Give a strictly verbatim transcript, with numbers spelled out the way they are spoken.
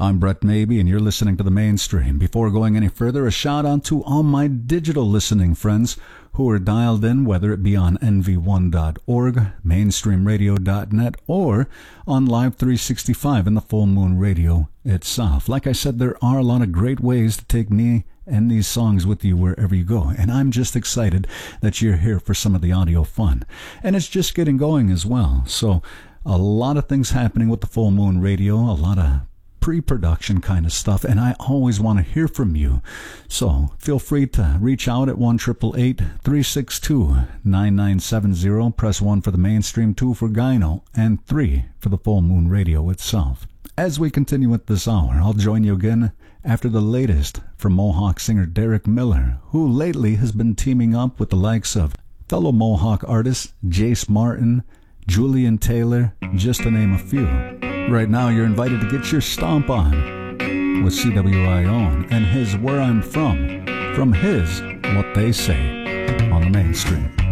I'm Brett Mabey, and you're listening to The Mainstream. Before going any further, a shout out to all my digital listening friends who are dialed in, whether it be on N V one dot org, mainstream radio dot net, or on Live three sixty-five in the Full Moon Radio itself. Like I said, there are a lot of great ways to take me and these songs with you wherever you go, and I'm just excited that you're here for some of the audio fun. And it's just getting going as well, so a lot of things happening with the Full Moon Radio, a lot of pre-production kind of stuff, and I always want to hear from you. So feel free to reach out at one eight eight eight, three six two, nine nine seven zero. Press one for the Mainstream, two for Gyno, and three for the Full Moon Radio itself. As we continue with this hour, I'll join you again after the latest from Mohawk singer Derek Miller, who lately has been teaming up with the likes of fellow Mohawk artists Jace Martin, Julian Taylor, just to name a few. Right now, you're invited to get your stomp on with C W I Own and his Where I'm From, from his What They Say on the Mainstream.